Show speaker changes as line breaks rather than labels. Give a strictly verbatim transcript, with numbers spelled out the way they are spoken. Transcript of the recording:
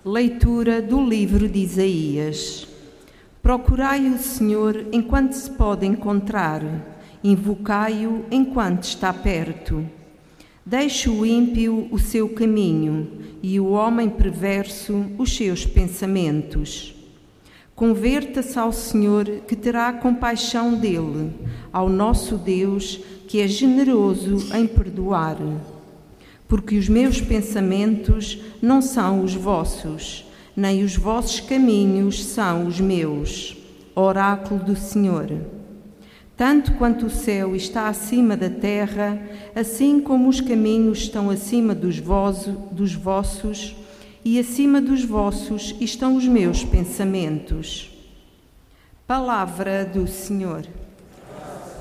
Leitura do livro de Isaías. Procurai o Senhor enquanto se pode encontrar, invocai-o enquanto está perto. Deixe o ímpio o seu caminho e o homem perverso os seus pensamentos. Converta-se ao Senhor, que terá compaixão dele, ao nosso Deus, que é generoso em perdoar. Porque os meus pensamentos não são os vossos, nem os vossos caminhos são os meus. Oráculo do Senhor. Tanto quanto o céu está acima da terra, assim como os caminhos estão acima dos, vos, dos vossos, e acima dos vossos estão os meus pensamentos. Palavra do Senhor.